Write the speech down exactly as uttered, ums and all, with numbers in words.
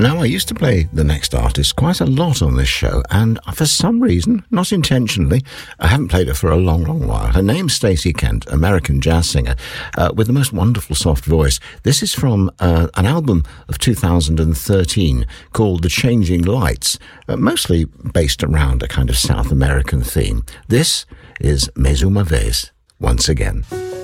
Now, I used to play The Next Artist quite a lot on this show, and for some reason, not intentionally, I haven't played her for a long, long while. Her name's Stacey Kent, American jazz singer, uh, with the most wonderful soft voice. This is from uh, an album of two thousand thirteen called The Changing Lights, uh, mostly based around a kind of South American theme. This is Mais Uma Vez, once again.